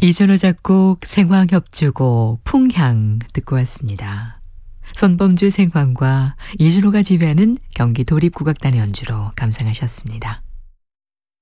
이준호 작곡 생황협주곡 풍향 듣고 왔습니다. 손범주 생황과 이준호가 지휘하는 경기 도립국악단의 연주로 감상하셨습니다.